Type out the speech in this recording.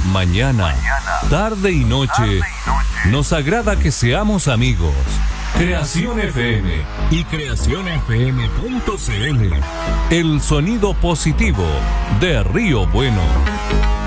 mañana, tarde y noche, nos agrada que seamos amigos. Creación FM y creacionfm.cl. El sonido positivo de Río Bueno.